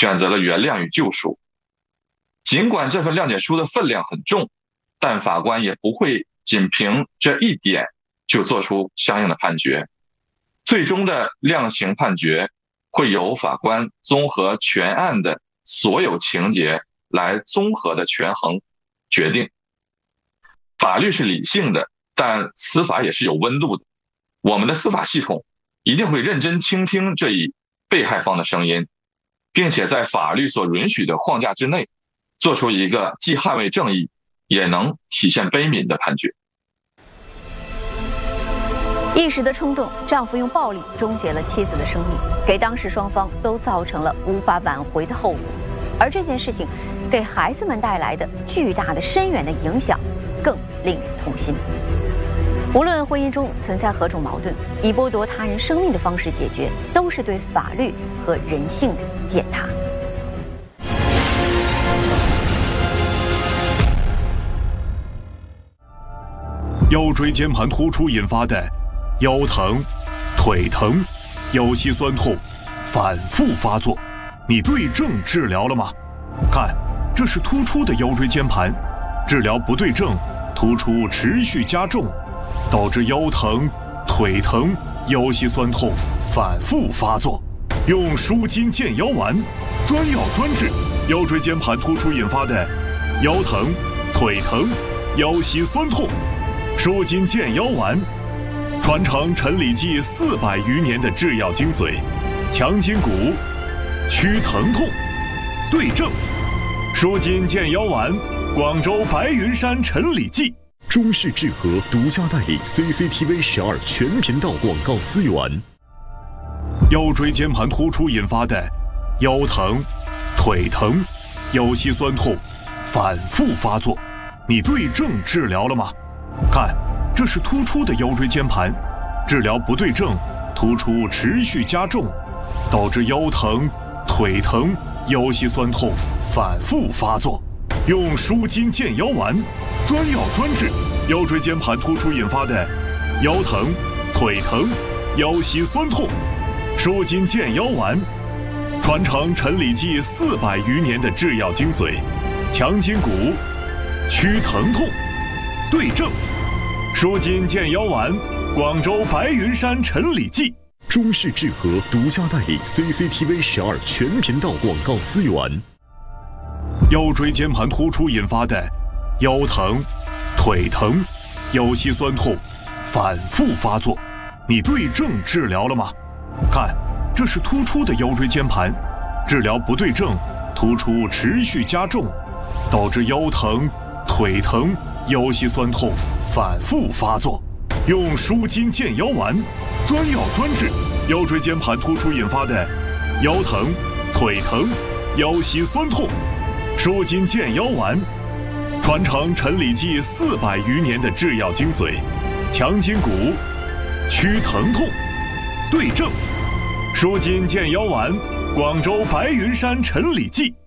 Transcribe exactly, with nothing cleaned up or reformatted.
选择了原谅与救赎。尽管这份谅解书的分量很重，但法官也不会仅凭这一点就做出相应的判决。最终的量刑判决会由法官综合全案的所有情节来综合的权衡决定。法律是理性的，但司法也是有温度的。我们的司法系统一定会认真倾听这一被害方的声音，并且在法律所允许的框架之内，做出一个既捍卫正义，也能体现悲悯的判决。 一时的冲动，丈夫用暴力终结了妻子的生命，给当事双方都造成了无法挽回的后果。而这件事情给孩子们带来的巨大的深远的影响，更令人痛心。无论婚姻中存在何种矛盾，以剥夺他人生命的方式解决，都是对法律和人性的践踏。 腰椎间盘突出引发的腰疼、腿疼、腰膝酸痛反复发作，你对症治疗了吗？看，这是突出的腰椎间盘，治疗不对症，突出持续加重，导致腰疼、腿疼、腰膝酸痛反复发作。用舒筋健腰丸，专药专治腰椎间盘突出引发的腰疼、腿疼、腰膝酸痛。舒筋健腰丸，传承陈李济四百余年的制药精髓，强筋骨，祛疼痛，对症。舒筋健腰丸，广州白云山陈李济。 中式制和独家代理 C C T V 十二全频道广告资源。 腰椎间盘突出引发的腰疼、腿疼、腰膝酸痛反复发作，你对症治疗了吗？看，这是突出的腰椎间盘，治疗不对症，突出持续加重，导致腰疼、腿疼、腰膝酸痛反复发作。用舒筋健腰丸，专药专治腰椎间盘突出引发的腰疼、腿疼、腰膝酸痛。舒筋健腰丸，传承陈李济四百余年的制药精髓，强筋骨，祛疼痛，对症。舒筋健腰丸，广州白云山陈李济。 中式制和独家代理 C C T V 十二全频道广告资源。 腰椎间盘突出引发的腰疼、腿疼、腰膝酸痛反复发作，你对症治疗了吗？看，这是突出的腰椎间盘，治疗不对症，突出持续加重，导致腰疼、腿疼、腰膝酸痛反复发作。用舒筋健腰丸，专药专治腰椎间盘突出引发的腰疼、腿疼、腰膝酸痛。舒筋健腰丸，传承陈李济四百余年的制药精髓，强筋骨，祛疼痛，对症。舒筋健腰丸，广州白云山陈李济。